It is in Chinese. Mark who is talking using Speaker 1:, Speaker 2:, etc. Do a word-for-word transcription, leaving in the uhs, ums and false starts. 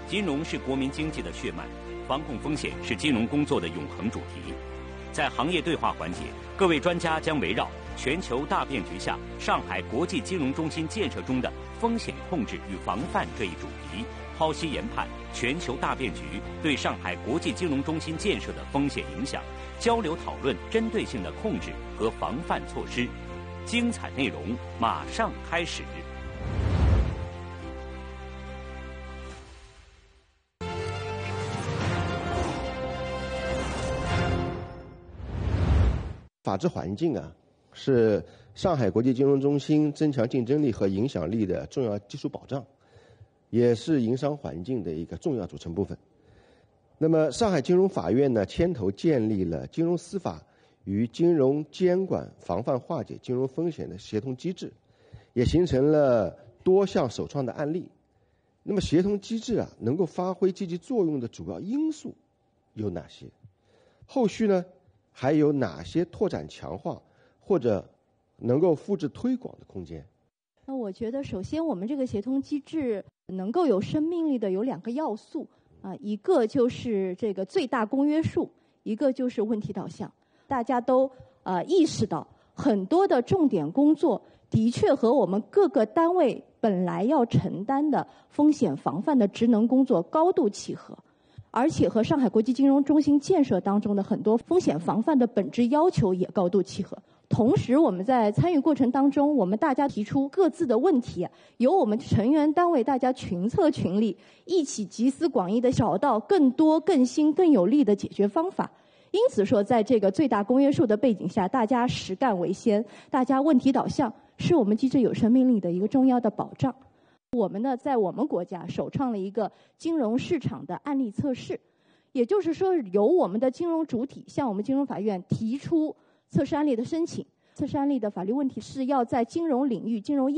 Speaker 1: 金融是国民经济的血脉，防控风险是金融工作的永恒主题。在行业对话环节，各位专家将围绕全球大变局下上海国际金融中心建设中的风险控制与防范这一主题，剖析研判全球大变局对上海国际金融中心建设的风险影响，交流讨论针对性的控制和防范措施。精彩内容马上开始。
Speaker 2: 法治环境啊，是上海国际金融中心增强竞争力和影响力的重要基础保障，也是营商环境的一个重要组成部分。那么，上海金融法院呢，牵头建立了金融司法与金融监管防范化解金融风险的协同机制，也形成了多项首创的案例。那么，协同机制啊，能够发挥积极作用的主要因素有哪些？后续呢？还有哪些拓展强化或者能够复制推广的空间？
Speaker 3: 那我觉得，首先我们这个协同机制能够有生命力的有两个要素啊，一个就是这个最大公约数，一个就是问题导向。大家都呃意识到，很多的重点工作的确和我们各个单位本来要承担的风险防范的职能工作高度契合。而且和上海国际金融中心建设当中的很多风险防范的本质要求也高度契合。同时，我们在参与过程当中，我们大家提出各自的问题，由我们成员单位大家群策群力，一起集思广益地找到更多、更新、更有力的解决方法。因此说，在这个最大公约数的背景下，大家实干为先，大家问题导向，是我们机制有生命力的一个重要的保障。我们呢，在我们国家首创了一个金融市场的案例测试，也就是说，由我们的金融主体向我们金融法院提出测试案例的申请。测试案例的法律问题是要在金融领域、金融业